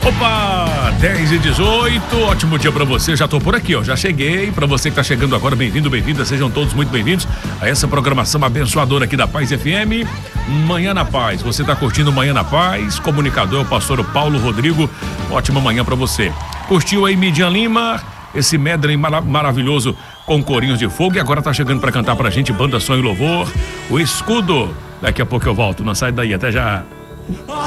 Opa, 10h18, ótimo dia pra você, já tô por aqui, ó, já cheguei. Pra você que tá chegando agora, bem-vindo, bem-vinda, sejam todos muito bem-vindos a essa programação abençoadora aqui da Paz FM, Manhã na Paz. Você tá curtindo Manhã na Paz, comunicador, o pastor Paulo Rodrigo, ótima manhã pra você. Curtiu aí Midian Lima, esse medley maravilhoso com corinhos de fogo, e agora tá chegando pra cantar pra gente Banda Som e Louvor, o Escudo. Daqui a pouco eu volto, não sai daí, até já.